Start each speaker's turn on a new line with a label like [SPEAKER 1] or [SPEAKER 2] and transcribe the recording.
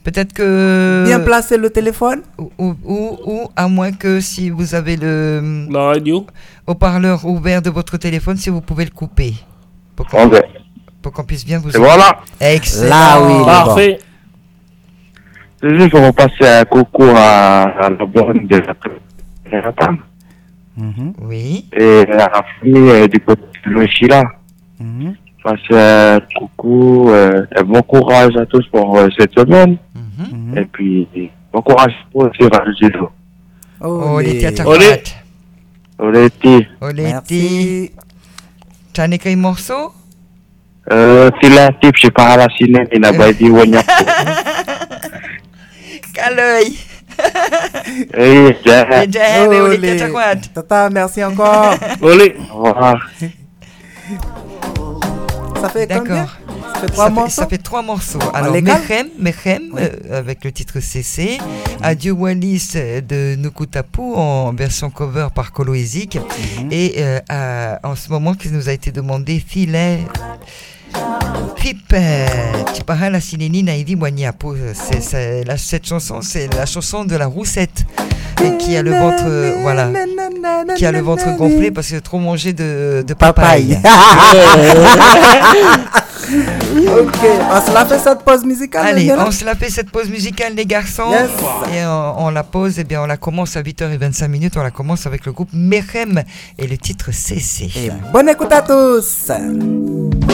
[SPEAKER 1] Peut-être que...
[SPEAKER 2] Bien placer le téléphone.
[SPEAKER 1] Ou à moins que si vous avez
[SPEAKER 3] la radio
[SPEAKER 1] haut-parleur ouvert de votre téléphone, si vous pouvez le couper. Pour qu'on puisse bien vous...
[SPEAKER 4] Et voilà.
[SPEAKER 1] Excellent.
[SPEAKER 2] Là, oui.
[SPEAKER 3] Parfait.
[SPEAKER 4] C'est juste qu'on va passer un coucou à la bonne de la femme.
[SPEAKER 1] Oui.
[SPEAKER 4] Et à la famille du côté de Lochila. Passer un coucou et bon courage à tous pour cette semaine. Et puis, bon courage pour ce radio.
[SPEAKER 1] Oleti
[SPEAKER 3] Olé.
[SPEAKER 4] Oleti.
[SPEAKER 1] Oleti. Tu as un écrit morceau?
[SPEAKER 4] C'est un type, je sais pas, à la ciné, il n'a pas dit Wanya.
[SPEAKER 1] Caleuil.
[SPEAKER 4] Oui,
[SPEAKER 2] Tata, merci encore.
[SPEAKER 3] Olé.
[SPEAKER 4] Au revoir.
[SPEAKER 2] Ça fait combien?
[SPEAKER 1] D'accord.
[SPEAKER 2] Ça fait 3 morceaux.
[SPEAKER 1] Ça fait 3 morceaux. Alors, Mechem, avec le titre CC. Adieu Wallis de Nukutapu en version cover par Koloezik. Et en ce moment, qui nous a été demandé, Filet. Rip, tu parles la Sineni Naidi Wanyapou. Cette chanson, c'est la chanson de la roussette. Et qui a le ventre, voilà. Qui a le ventre gonflé parce qu'il a trop mangé de papaye.
[SPEAKER 2] Ok, on se la fait cette pause musicale.
[SPEAKER 1] Allez, on se la fait cette pause musicale, les garçons.
[SPEAKER 2] Yes.
[SPEAKER 1] Et on la pose, et bien on la commence à 8h25. On la commence avec le groupe Mechem et le titre CC.
[SPEAKER 2] Et bonne écoute à tous.